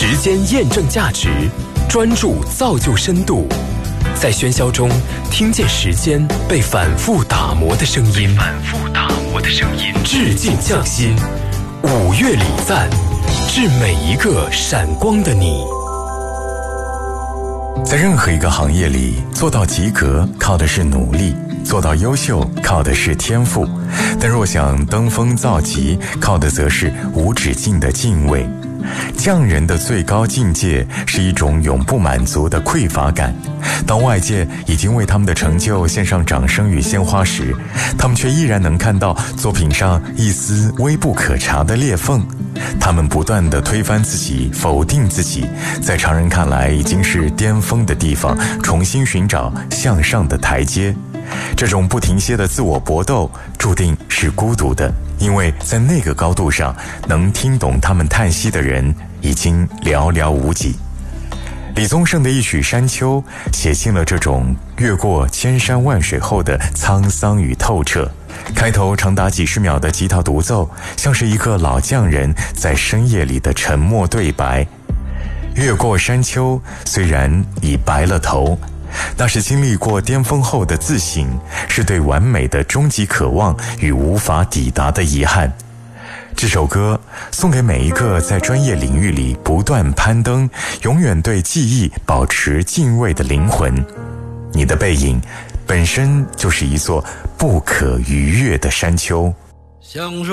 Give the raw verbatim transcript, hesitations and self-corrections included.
时间验证价值，专注造就深度，在喧嚣中听见时间被反复打磨的声音，反复打磨的声音，致敬匠心，五月礼赞，致每一个闪光的你。 在任何一个行业里，做到及格靠的是努力，做到优秀靠的是天赋，但若想登峰造极，靠的则是无止境的敬畏。匠人的最高境界是一种永不满足的匮乏感。当外界已经为他们的成就献上掌声与鲜花时，他们却依然能看到作品上一丝微不可察的裂缝。他们不断地推翻自己，否定自己，在常人看来已经是巅峰的地方，重新寻找向上的台阶。这种不停歇的自我搏斗注定是孤独的，因为在那个高度上，能听懂他们叹息的人已经寥寥无几。李宗盛的一曲《山丘》写尽了这种越过千山万水后的沧桑与透彻。开头长达几十秒的吉他独奏，像是一个老匠人在深夜里的沉默对白。越过山丘，虽然已白了头，那是经历过巅峰后的自省，是对完美的终极渴望与无法抵达的遗憾。这首歌送给每一个在专业领域里不断攀登，永远对技艺保持敬畏的灵魂。你的背影本身就是一座不可逾越的山丘。 享受